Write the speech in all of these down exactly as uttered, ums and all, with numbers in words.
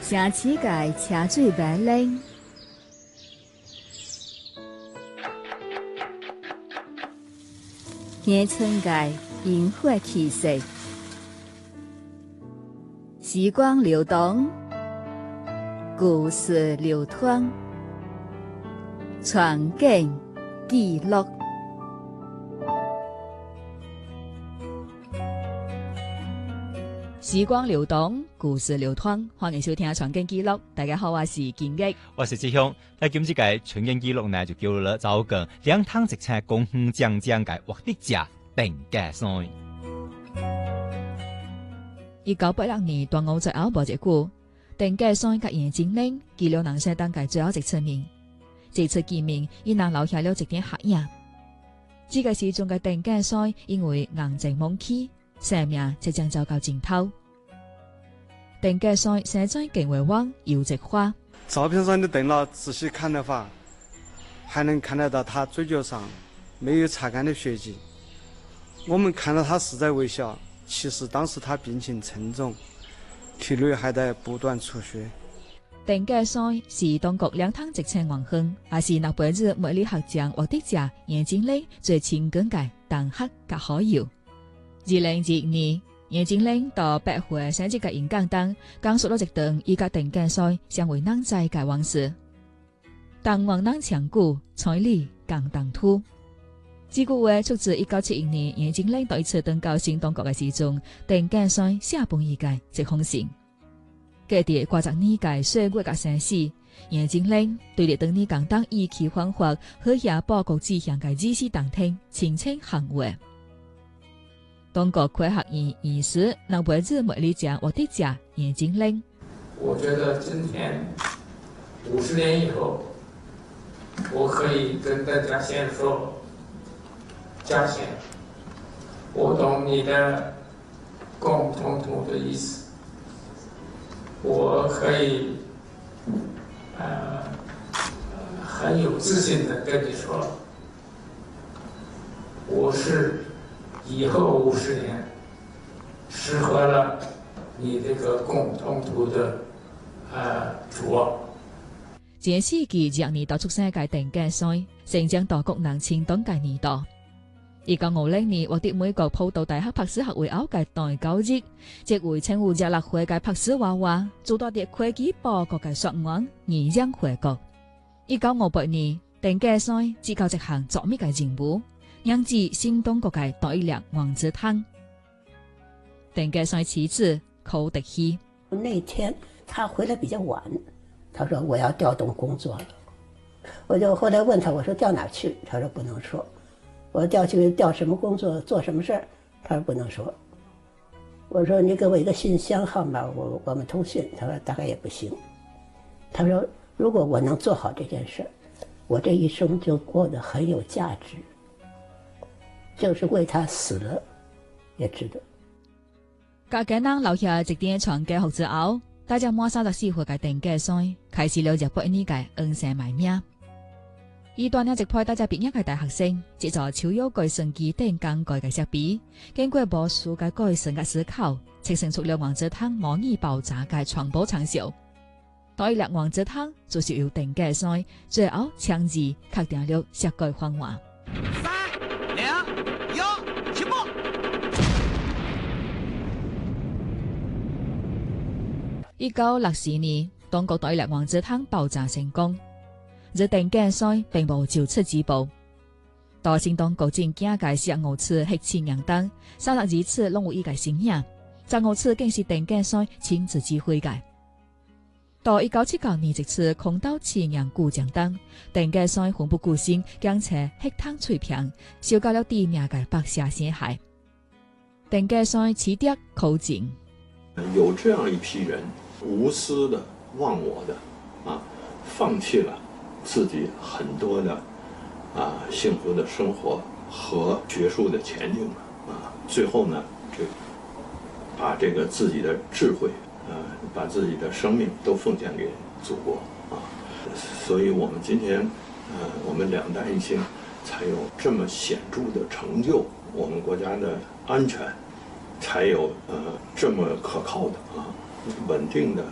城市界车水马龙，乡村界烟火气息，时光流动，故事流淌，传景记录。 時光流動，故事流淌，歡迎收聽《傳景記錄》。大家好，我是金益， 我是志雄。喺今次嘅《傳景記錄》呢，就叫咗走個兩趟直車公園將將嘅獲得者鄧家山。 一九八六年端午節後冇一久，鄧家山甲顏金玲記錄人生當嘅最後一次面。這次見面，伊人留下了一點黑影。這個時陣嘅鄧家山因為癌症亡去，生命即將走到盡頭。鄧家山生在更為旺有直花。 照片上的鄧老仔細看的話，還能看得到他嘴角上沒有擦乾的血跡。我們看到他是在微笑，其實當時他病情沉重，體內還在不斷出血。 鄧家山是當局兩趟直稱榮幸，也是諾貝爾物理學獎獲得者顏金玲最親近嘅同學及好友。二零二一年，顏金玲到百回生日嘅演講中，講述咗一段伊甲鄧家山相為人在嘅往事。當亡人長久，彩禮更當土。這句話出自一九七一年顏金玲第一次登到新當局嘅時陣，鄧家山寫本伊嘅一封信。隔啲掛十年嘅歲月嘅生死，顏金玲對立當年共黨意氣風發、好嘢報國志向嘅指示當聽，親情行為。當局快學院醫師諾貝爾物理獎獲得者顏金玲。 我覺得今天五十年以後，我可以跟鄧家先說，家先，我懂你的共同體的意思，我可以，呃，很有自信的跟你說，我是。以後五十年，適合了你這個共同體的，呃，主。 這是佢廿年到出生嘅鄧家山，成長大國人青黨嘅年代。一九五零年獲得美國普渡大學博士學位後嘅代教日，即為稱呼日落會嘅博士娃娃，做到啲科技報國嘅學案，而讓回國。一九五八年，鄧家山接到一項作密嘅任務。央至新東國嘅第一粒王子湯，鄧家山妻子寇德熙。 那天他回來比較晚，他說我要調動工作了，我就後來問他，我說調哪去？他說不能說。我調去調什麼工作，做什麼事？他說不能說。我說你給我一個信箱號碼，我我們通訊。他說大概也不行。他說如果我能做好這件事，我這一生就過得很有價值。就是為他死了，也值得。 家家人留下一點傳記學之後，大家滿三十四歲嘅鄧家山開始了日本呢個恩生埋命。伊帶領一批大家畢業嘅大學生，藉助超有計算機等工具嘅設備，經過無數嘅改善嘅思考，呈現出了王子湯模擬爆炸嘅傳播成效。第一粒王子湯就是由鄧家山最後親自確定了設計方案。一九六四年，當局第一粒王子湯爆炸成功，而鄧家山並無就此止步。到新當局正驚嘅十五次核試驗當，三十二次攏有伊嘅身影，十五次更是鄧家山親自指揮嘅。到一九七九年一次空島試驗故障當，鄧家山奮不顧身，將車核彈碎片燒到了地面嘅白色殘骸。鄧家山啟迪口徑， 有這樣一批人。無私的、忘我的，啊，放棄了自己很多的啊幸福的生活和學術的前景啊，最後呢，這把這個自己的智慧，呃、啊，把自己的生命都奉獻給祖國啊，所以我們今天，呃、啊，我們兩代一星才有這麼顯著的成就，我們國家的安全才有呃這麼可靠的啊。穩定的這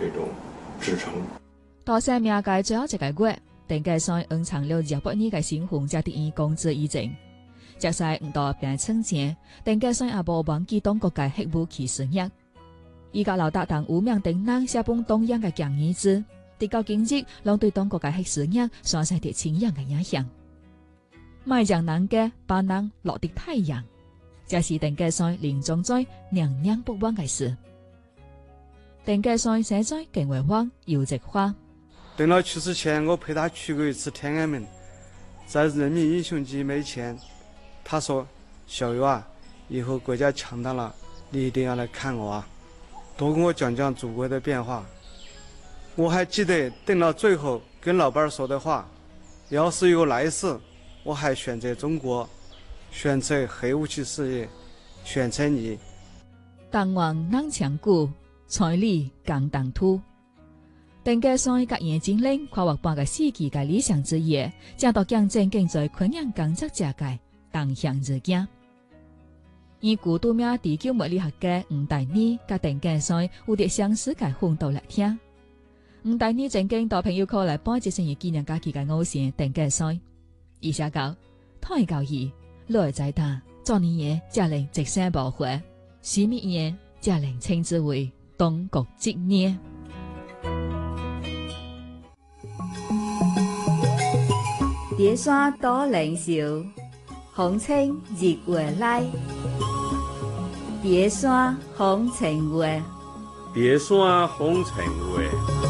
这种支撑。 到生命嘅最後一個月，定計算延長了日本呢個新紅家啲員工資以前，即係唔到變春節，定計算也無忘記當國嘅核武器事業。依家劉達等五名定人寫本東洋嘅講義字，地高經濟讓對當國嘅核事業產生啲深遠嘅影響。賣將人嘅把人落地太陽，這是定計算臨終在念念不忘嘅事。定計算寫在更為網有隻話。 鄧老去世前，我陪他去過一次天安門，在人民英雄節面前，他說：小友啊，以後國家強大了，你一定要來看我啊，多跟我講講祖國的變化。我還記得鄧老最後跟老伴說的話：要是有來世，我還選擇中國，選擇核武器事業，選擇你。 當王能強固，財力更當突。定計算甲眼睛靈跨越半個世紀嘅理想之夜，正到競爭競在困難工作者嘅當向之境。以古都名地球物理學嘅吳大妮甲定計算有啲相似嘅奮鬥嚟聽。吳大妮曾經到朋友課來辦一生日紀念假期嘅偶像定計算，伊寫講太高義，來在他昨年嘢才能直身無悔，是乜嘢才能稱之為東國之孽。 蝶山多靈秀，風清日月來。蝶山風情月， 蝶山風情月。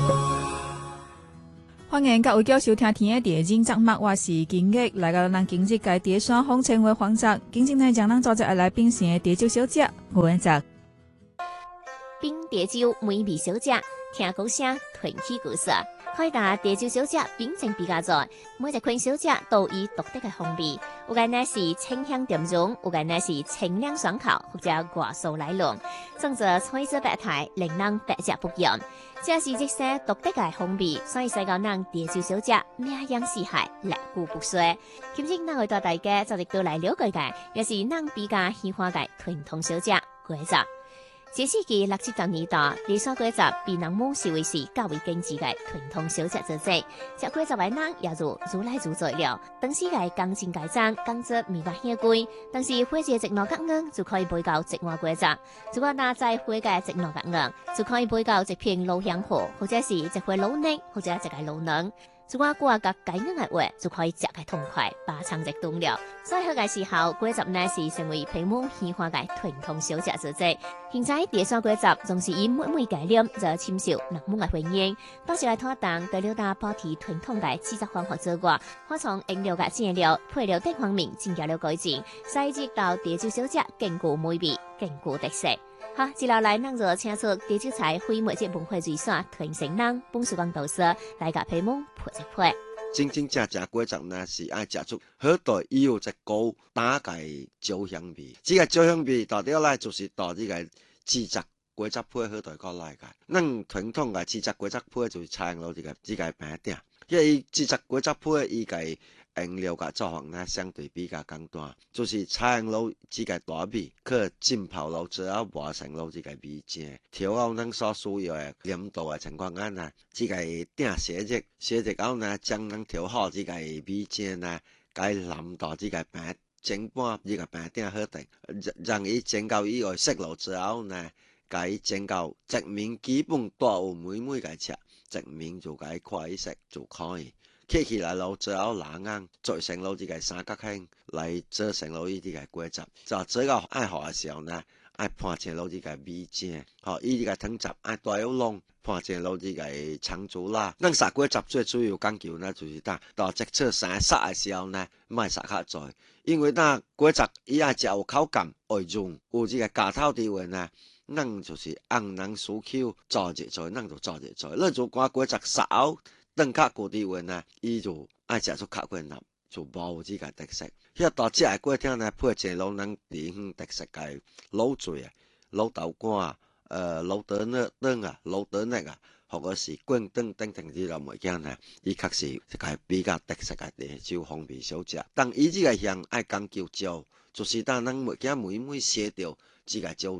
歡迎各位叫收聽天嘅電影節目，我是金玉，來到咱今日嘅蝶山風情月環節。今日呢將咱做隻來賓先嘅蝶酒小姐，我隻冰蝶酒美味小姐，聽故聲傳奇故事。開打蝶酒小姐品種比較多，每一款小姐都有獨特嘅風味。有嘅呢是清香甜蓉，有嘅呢是清涼爽口，或者外酥內濃，總之彩色百態，令人百吃不厭。這是這些獨特嘅風味，所以使到咱蝶酒小姐名揚四海，歷久不衰。今日咱會帶大家就嚟到來了解嘅，也是咱比較喜歡嘅傳統小姐果汁。這世紀六七十年代，蝶山果汁被人們視為是較為經濟嘅傳統小吃之一。這果汁嘅人也就如來如在了。當時嘅工錢階層工資未話遐貴，但是花一隻兩角硬就可以買到一碗果汁。如果拿再花嘅一兩角硬，就可以買到一瓶老香河，或者是一塊老奶，或者一個老卵。如果掛個解硬嘅話，就可以食個痛快，把腸食凍了。所以嗰個時候，果汁呢是成為平民喜歡嘅傳統小吃之一。現在蝶山果汁總是以每每概念就深受人們嘅歡迎。當時來拖檔對了打保持傳統嘅製作方法之外，可從飲料嘅原料配料等方面進行了改進，使之到蝶酒小姐更具美味、更具特色。好，接落來咱就請出蝶酒菜非物質文化遺產傳承人本書講導師來甲皮蒙配一配。 真真正正果汁呢是愛食出好大有一高打嘅酒香味，這個酒香味到底來就是到呢個製作果汁配好大個來嘅。咱傳統嘅製作果汁配就是採用到呢個呢個餅店，因為製作果汁配伊個原料嘅作用呢相對比較簡單，就是採用到呢個大米，去浸泡到之後磨成到呢個米漿，調好咱所需要嘅鹽度嘅情況下呢，呢個定寫熱，寫熱後呢將咱調好呢個米漿呢，該淋到呢個餅蒸半呢個餅定好定，讓伊蒸到以外熟落之後呢，該蒸到直面基本都有每每個吃，直面就該可以食就可以。起起來了之後，拿硬做成了呢個三角形，來做成了呢啲嘅果汁。就最後愛學嘅時候呢，愛拌成了呢個米漿，好，呢啲嘅湯汁愛大有濃，拌成了呢個長竹啦。咱殺果汁最主要講究呢，就是當到即出生殺嘅時候呢，唔係殺較濟，因為那果汁伊愛食有口感，會潤，有呢個加頭啲話呢，咱就是按人需求做熱做，咱就做熱做。你做寡果汁殺後。等較固啲話呢，伊就愛食出較過濃，就無呢個特色。迄到即個過程呢，配一老人地方特色嘅滷水啊、滷豆乾啊、呃滷豆呢等啊、滷豆泥啊，或者是滾等等等啲咁物件呢，伊確實一個比較特色嘅地酒風味小食。但伊呢個香愛講究酒，就是當咱物件每每寫到呢個酒味，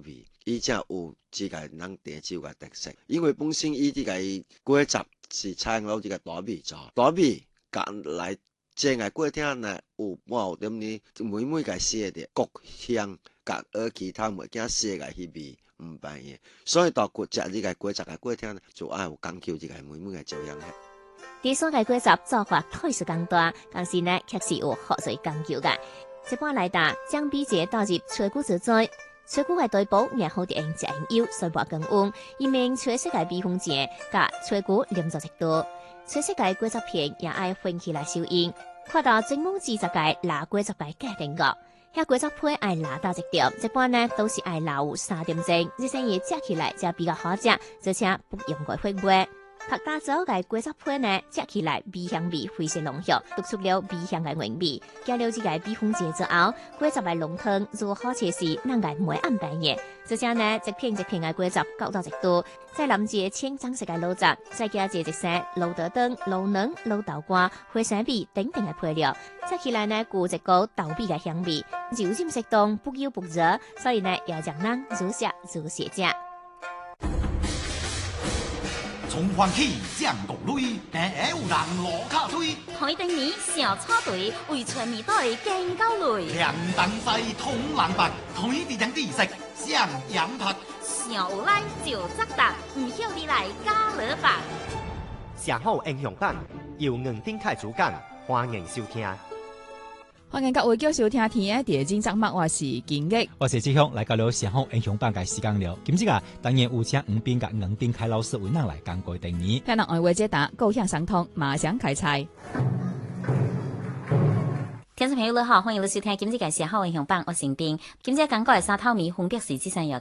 伊才有即個咱潮州嘅特色。因為本身伊即個粿汁是採用即個大米做，大米夾來蒸嘅粿條呢有冇點呢？每每個寫的各香，甲而其他物件寫嘅迄味唔同嘅，所以到骨食呢個粿汁嘅粿條呢，就愛有講究即個每每個照樣嘅。 第三個粿汁做法特殊更大，但是呢確實有學術講究嘅。一般來打將比節倒入炊具之中，炊具嘅底部然後啲用食用油水撥降溫，以免炊色嘅密封節甲炊具黏着一道。炊色嘅粿汁片也愛分起來收音，看到整網二十個拿粿汁嘅界定個，遐粿汁皮愛拿大一點，一般呢都是愛拿有三點鐘，這些嘢食起來才比較好食，而且不用過火煸。拍打咗嘅粿汁皮呢，食起來米香味非常濃郁，突出了米香嘅原味。加了這個米粉節之後，粿汁嘅濃湯如好切時，能夠每暗半夜。而且呢，一片一片嘅粿汁攪到一度，再淋一清裝飾嘅滷汁，再加一一些滷豆丁、滷卵、滷豆瓜、花生米等等嘅配料，食起來呢，具一股豆皮嘅香味，柔軟適當，不油不熱，所以呢，要讓人如食如謝食。 從歡喜降國淚，但會有人落卡推。 海丁年小草堆，為全面隊更高累。 兩當西通人白，推地將地食上羊拍。 上有來就責答，唔曉你來加勒白。 上好英雄版由兩丁開主講，歡迎收聽。 歡迎各位繼續收聽天嘅地精節目，我是金玉， 我是志雄，來到了上好英雄版嘅時間了。今次啊，當然有請吳斌甲吳丁凱老師為咱來講過第二。 聽人愛話解答，高興相通，馬上開菜。 聽眾朋友你好，歡迎你收聽今次嘅上好英雄版，我是丁。今次講過嘅沙頭米分別是之上有